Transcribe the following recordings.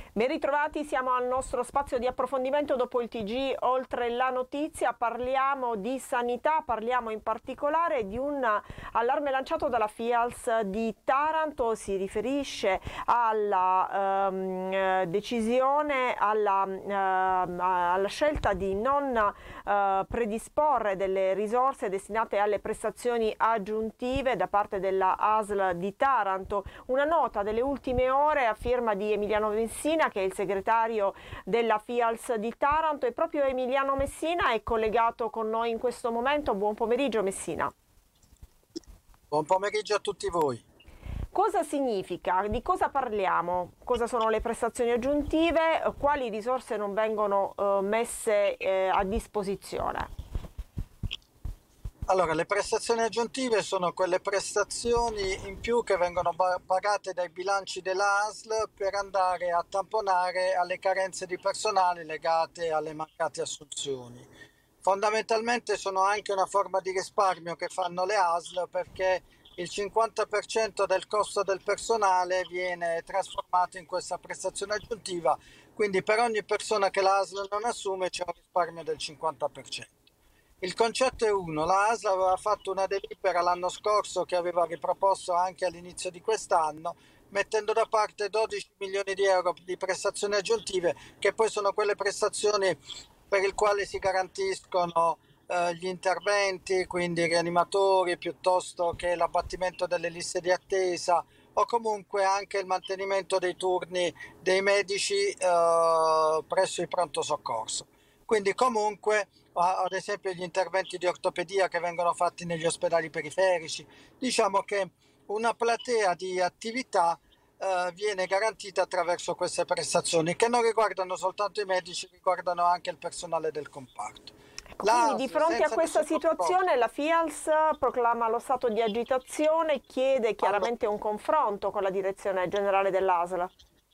Ben ritrovati, siamo al nostro spazio di approfondimento dopo il TG Oltre la Notizia. Parliamo di sanità, parliamo in particolare di un allarme lanciato dalla FIALS di Taranto. Si riferisce alla decisione, alla scelta di non predisporre delle risorse destinate alle prestazioni aggiuntive da parte della ASL di Taranto. Una nota delle ultime ore a firma di Emiliano Messina, che è il segretario della FIALS di Taranto, e proprio Emiliano Messina è collegato con noi in questo momento. Buon pomeriggio Messina. Buon pomeriggio a tutti voi. Cosa significa? Di cosa parliamo? Cosa sono le prestazioni aggiuntive? Quali risorse non vengono messe a disposizione? Allora, le prestazioni aggiuntive sono quelle prestazioni in più che vengono pagate dai bilanci della ASL per andare a tamponare alle carenze di personale legate alle mancate assunzioni. Fondamentalmente sono anche una forma di risparmio che fanno le ASL, perché il 50% del costo del personale viene trasformato in questa prestazione aggiuntiva, quindi per ogni persona che la ASL non assume c'è un risparmio del 50%. Il concetto è uno: la ASL aveva fatto una delibera l'anno scorso che aveva riproposto anche all'inizio di quest'anno, mettendo da parte 12 milioni di euro di prestazioni aggiuntive, che poi sono quelle prestazioni per il quale si garantiscono gli interventi, quindi i rianimatori, piuttosto che l'abbattimento delle liste di attesa, o comunque anche il mantenimento dei turni dei medici presso i pronto soccorso. Quindi comunque, ad esempio, gli interventi di ortopedia che vengono fatti negli ospedali periferici, diciamo che una platea di attività viene garantita attraverso queste prestazioni, che non riguardano soltanto i medici, riguardano anche il personale del comparto. Quindi di L'ASL, fronte a senza questa nessun controllo. situazione la FIALS proclama lo stato di agitazione, chiede Allora, chiaramente un confronto con la direzione generale dell'ASL.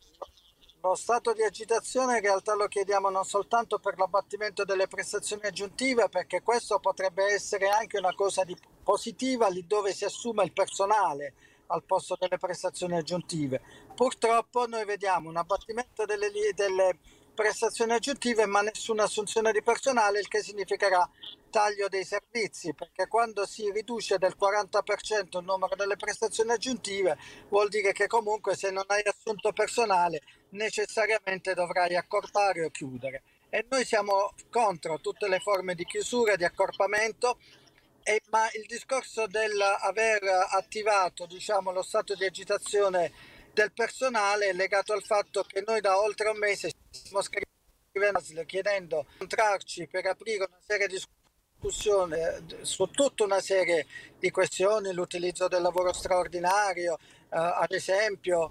lo stato di agitazione in realtà lo chiediamo non soltanto per l'abbattimento delle prestazioni aggiuntive, perché questo potrebbe essere anche una cosa positiva lì dove si assume il personale al posto delle prestazioni aggiuntive. Purtroppo noi vediamo un abbattimento delle prestazioni aggiuntive ma nessuna assunzione di personale, il che significherà taglio dei servizi, perché quando si riduce del 40% il numero delle prestazioni aggiuntive vuol dire che comunque se non hai assunto personale necessariamente dovrai accorpare o chiudere. E noi siamo contro tutte le forme di chiusura e di accorpamento, ma il discorso dell'aver attivato, diciamo, lo stato di agitazione del personale è legato al fatto che noi da oltre un mese stiamo scrivendo chiedendo di incontrarci per aprire una serie di discussioni su tutta una serie di questioni, l'utilizzo del lavoro straordinario, ad esempio.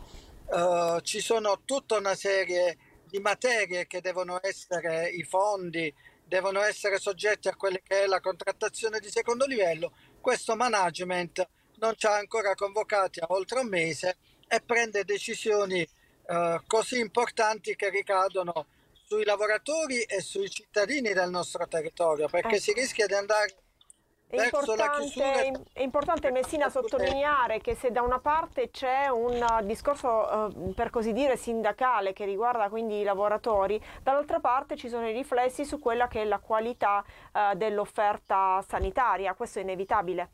Ci sono tutta una serie di materie che devono essere, i fondi devono essere soggetti a quelle che è la contrattazione di secondo livello. Questo management non ci ha ancora convocati a oltre un mese e prende decisioni così importanti che ricadono sui lavoratori e sui cittadini del nostro territorio, perché si Ecco. rischia di andare verso la chiusura È importante Messina sottolineare che se da una parte c'è un discorso per così dire sindacale che riguarda quindi i lavoratori, dall'altra parte ci sono i riflessi su quella che è la qualità dell'offerta sanitaria. Questo è inevitabile.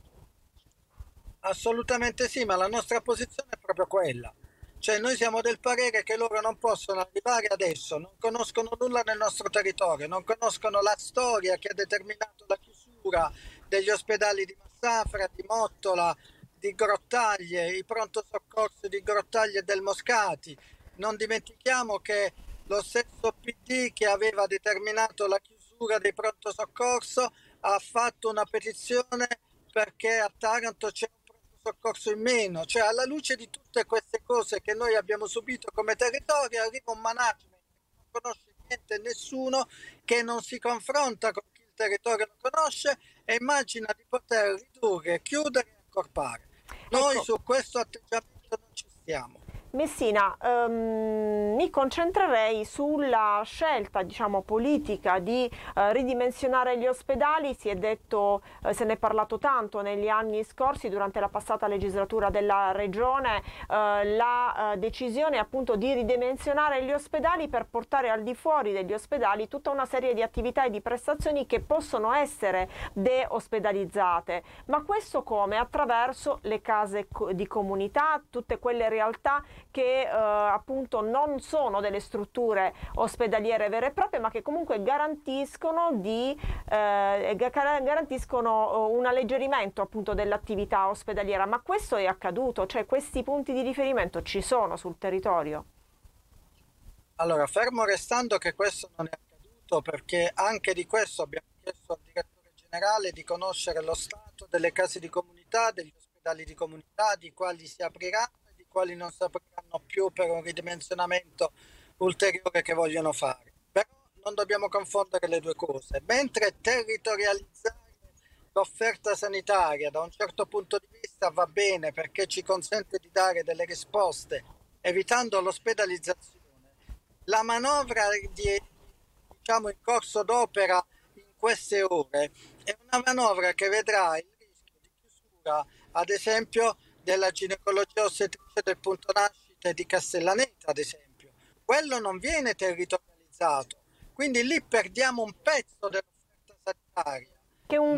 Assolutamente sì, ma la nostra posizione è proprio quella. Cioè noi siamo del parere che loro non possono arrivare adesso, non conoscono nulla nel nostro territorio, non conoscono la storia che ha determinato la chiusura degli ospedali di Massafra, di Mottola, di Grottaglie, i pronto soccorso di Grottaglie e del Moscati. Non dimentichiamo che lo stesso PD che aveva determinato la chiusura dei pronto soccorso ha fatto una petizione perché a Taranto c'è un pronto soccorso in meno. Cioè, alla luce di tutte queste cose che noi abbiamo subito come territorio, arriva un management che non conosce niente e nessuno, che non si confronta con chi il territorio lo conosce e immagina di poter ridurre, chiudere e accorpare. Noi Ecco, su questo atteggiamento non ci stiamo. Messina, mi concentrerei sulla scelta, diciamo, politica di ridimensionare gli ospedali. Si è detto, se ne è parlato tanto negli anni scorsi, durante la passata legislatura della Regione, la decisione appunto di ridimensionare gli ospedali per portare al di fuori degli ospedali tutta una serie di attività e di prestazioni che possono essere deospedalizzate. Ma questo come? Attraverso le case di comunità, tutte quelle realtà che appunto non sono delle strutture ospedaliere vere e proprie, ma che comunque garantiscono un alleggerimento appunto dell'attività ospedaliera. Ma questo è accaduto? Cioè questi punti di riferimento ci sono sul territorio? Allora, fermo restando che questo non è accaduto, perché anche di questo abbiamo chiesto al direttore generale di conoscere lo stato delle case di comunità, degli ospedali di comunità, di quali si apriranno e di quali non si apriranno più per un ridimensionamento ulteriore che vogliono fare. Però non dobbiamo confondere le due cose. Mentre territorializzare l'offerta sanitaria da un certo punto di vista va bene perché ci consente di dare delle risposte evitando l'ospedalizzazione, la manovra diciamo, in corso d'opera in queste ore è una manovra che vedrà il rischio di chiusura, ad esempio, della ginecologia ostetricia del punto nascita e di Castellaneta, ad esempio. Quello non viene territorializzato, quindi lì perdiamo un pezzo dell'offerta sanitaria. Che un